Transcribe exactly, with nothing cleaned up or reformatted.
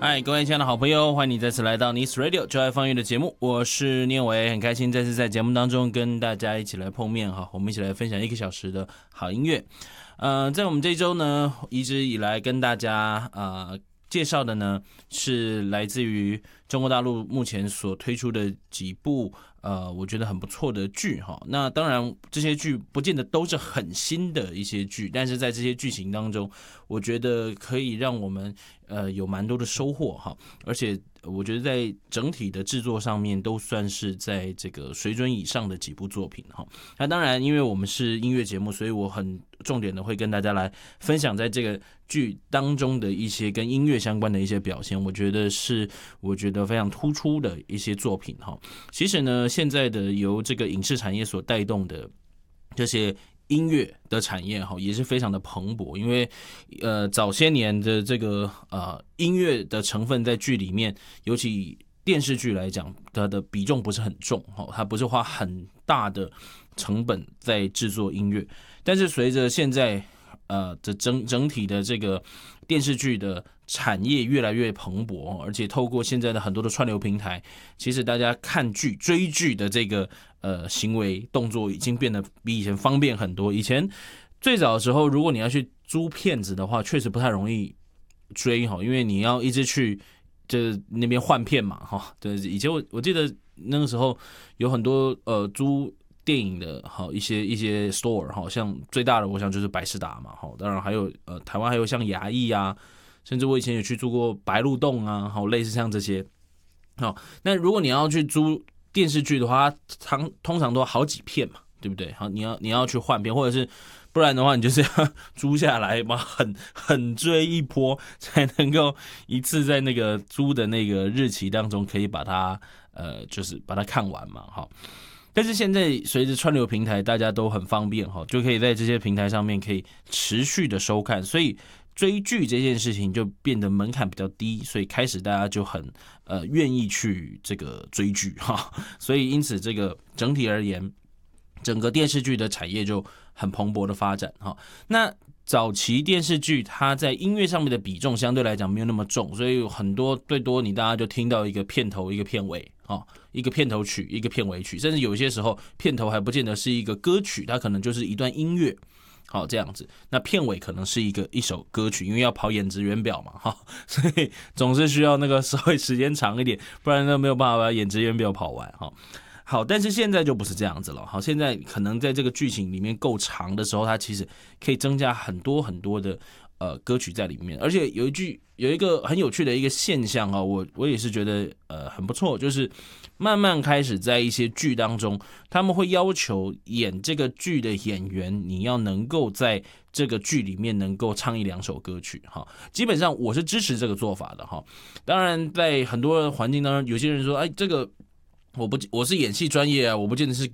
嗨，各位亲爱的好朋友，欢迎你再次来到 Nice Radio 就爱放乐的节目，我是念伟，很开心再次在节目当中跟大家一起来碰面哈，我们一起来分享一个小时的好音乐。呃，在我们这一周呢，一直以来跟大家呃介绍的呢是来自于中国大陆目前所推出的几部呃我觉得很不错的剧哈。那当然这些剧不见得都是很新的一些剧，但是在这些剧情当中，我觉得可以让我们呃有蛮多的收获哈，而且我觉得在整体的制作上面都算是在这个水准以上的几部作品哈。那当然，因为我们是音乐节目，所以我很重点的会跟大家来分享在这个剧当中的一些跟音乐相关的一些表现，我觉得是我觉得非常突出的一些作品哈。其实呢，现在的由这个影视产业所带动的这些音乐的产业哈，也是非常的蓬勃，因为呃早些年的这个呃音乐的成分在剧里面，尤其电视剧来讲，它的比重不是很重哈，它不是花很大的成本在制作音乐，但是随着现在呃这整整体的这个电视剧的产业越来越蓬勃，而且透过现在的很多的串流平台，其实大家看剧追剧的这个呃行为动作已经变得比以前方便很多。以前最早的时候，如果你要去租片子的话，确实不太容易追哈，因为你要一直去就那边换片嘛哈。对，以前我我记得那个时候有很多呃租电影的哈一些一些 store 哈，像最大的我想就是百视达嘛哈，当然还有呃台湾还有像雅艺啊。甚至我以前也去租过白鹿洞啊，好类似像这些。好，那如果你要去租电视剧的话，它通常都好几片嘛，对不对？好，你要你要去换片，或者是不然的话，你就是要租下来嘛，很很追一波，才能够一次在那个租的那个日期当中可以把它呃，就是把它看完嘛，好。但是现在随着串流平台，大家都很方便哈，就可以在这些平台上面可以持续的收看，所以追剧这件事情就变得门槛比较低，所以开始大家就很呃愿意去这个追剧哈，所以因此这个整体而言，整个电视剧的产业就很蓬勃的发展哈。那早期电视剧它在音乐上面的比重相对来讲没有那么重，所以有很多最多你大家就听到一个片头一个片尾哈，一个片头曲一个片尾曲，甚至有些时候片头还不见得是一个歌曲，它可能就是一段音乐。好，这样子，那片尾可能是一个一首歌曲，因为要跑演职员表嘛，哈，所以总是需要那个稍微时间长一点，不然呢没有办法把演职员表跑完，哈。好，但是现在就不是这样子了，好，现在可能在这个剧情里面够长的时候，它其实可以增加很多很多的呃歌曲在里面，而且有一句有一个很有趣的一个现象啊，我我也是觉得呃很不错，就是慢慢开始在一些剧当中，他们会要求演这个剧的演员，你要能够在这个剧里面能够唱一两首歌曲哈。基本上我是支持这个做法的哈。当然，在很多环境当中，有些人说，哎，这个我不我是演戏专业啊，我不见得是